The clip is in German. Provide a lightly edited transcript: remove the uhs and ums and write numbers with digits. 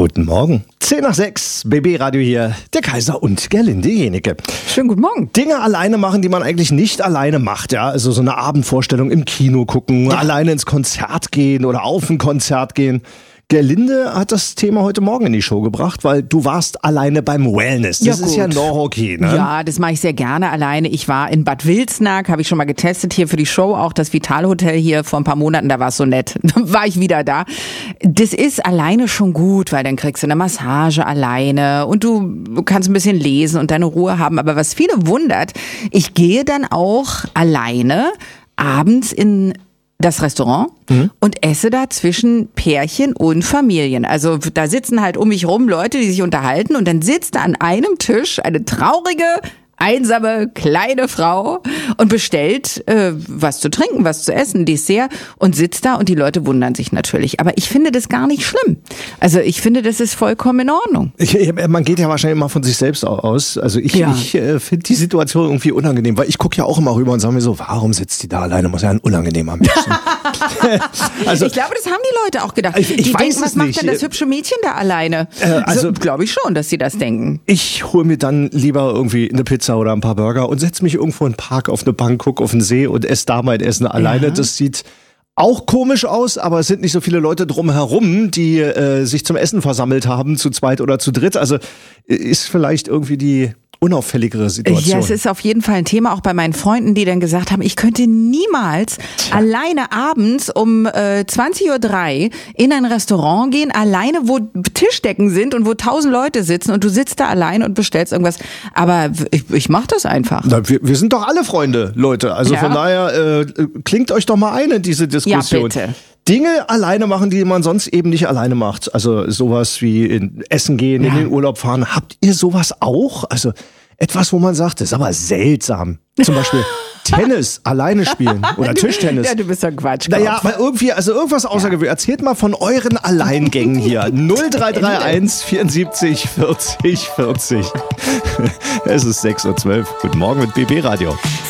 Guten Morgen. 10:06, BB Radio hier, der Kaiser und Gerlinde Jenecke. Schönen guten Morgen. Dinge alleine machen, die man eigentlich nicht alleine macht, ja. Also so eine Abendvorstellung im Kino gucken, alleine ins Konzert gehen oder auf ein Konzert gehen. Gerlinde hat das Thema heute Morgen in die Show gebracht, weil du warst alleine beim Wellness. Das ist ja noch okay, ne? Ja, das mache ich sehr gerne alleine. Ich war in Bad Wilsnack, habe ich schon mal getestet hier für die Show, auch das Vitalhotel hier vor ein paar Monaten, da war es so nett. Dann war ich wieder da. Das ist alleine schon gut, weil dann kriegst du eine Massage alleine und du kannst ein bisschen lesen und deine Ruhe haben. Aber was viele wundert, ich gehe dann auch alleine abends in das Restaurant und esse da zwischen Pärchen und Familien. Also da sitzen halt um mich rum Leute, die sich unterhalten und dann sitzt da an einem Tisch eine traurige, einsame, kleine Frau und bestellt was zu trinken, was zu essen, Dessert und sitzt da und die Leute wundern sich natürlich. Aber ich finde das gar nicht schlimm. Also ich finde, das ist vollkommen in Ordnung. Man geht ja wahrscheinlich immer von sich selbst aus. Also ich finde die Situation irgendwie unangenehm, weil ich gucke ja auch immer rüber und sage mir so, warum sitzt die da alleine? Muss ja ein unangenehmer Mensch sein. Also, ich glaube, das haben die Leute auch gedacht. Ich die weiß denken, was es macht nicht. denn das hübsche Mädchen da alleine? Also glaube ich schon, dass sie das denken. Ich hole mir dann lieber irgendwie eine Pizza oder ein paar Burger und setze mich irgendwo in den Park auf eine Bank, gucke auf den See und esse da mein Essen alleine. Ja. Das sieht auch komisch aus, aber es sind nicht so viele Leute drumherum, die sich zum Essen versammelt haben, zu zweit oder zu dritt. Also ist vielleicht irgendwie die unauffälligere Situation. Ja, es ist auf jeden Fall ein Thema, auch bei meinen Freunden, die dann gesagt haben, ich könnte niemals alleine abends um 20:03 Uhr in ein Restaurant gehen, alleine, wo Tischdecken sind und wo 1000 Leute sitzen und du sitzt da allein und bestellst irgendwas. Aber ich mach das einfach. Na, wir sind doch alle Freunde, Leute. Also von daher klingt euch doch mal ein in diese Diskussion. Ja, bitte. Dinge alleine machen, die man sonst eben nicht alleine macht. Also sowas wie in Essen gehen, in den Urlaub fahren. Habt ihr sowas auch? Also etwas, wo man sagt, das ist aber seltsam. Zum Beispiel Tennis alleine spielen oder Tischtennis. Ja, du bist doch Quatsch. Naja, aber irgendwie, also irgendwas außergewöhnliches. Erzählt mal von euren Alleingängen hier. 0331 74 40 40. Es ist 6:12 Uhr. Guten Morgen mit BB Radio.